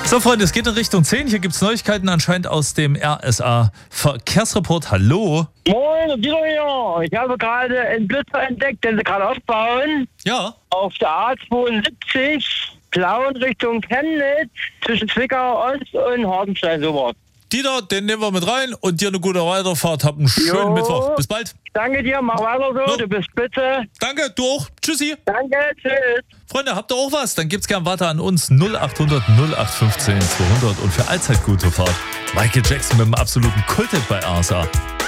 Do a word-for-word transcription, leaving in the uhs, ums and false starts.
So, Freunde, es geht in Richtung zehn. Hier gibt es Neuigkeiten anscheinend aus dem R S A-Verkehrsreport. Hallo. Moin, Dieter hier. Ich habe gerade einen Blitzer entdeckt, den sie gerade aufbauen. Ja. Auf der A zweiundsiebzig, Plauen Richtung Chemnitz, zwischen Zwickau Ost und Hardenstein, sowas. Dieter, den nehmen wir mit rein und dir eine gute Weiterfahrt. Hab einen schönen Jo. Mittwoch. Bis bald. Danke dir, mach weiter so, Jo. du bist spitze. Danke, du auch. Tschüssi. Danke, tschüss. Freunde, habt ihr auch was? Dann gibt's gern weiter an uns. null acht hundert null acht fünfzehn zweihundert und für allzeit gute Fahrt. Michael Jackson mit dem absoluten Kulthit bei R S A.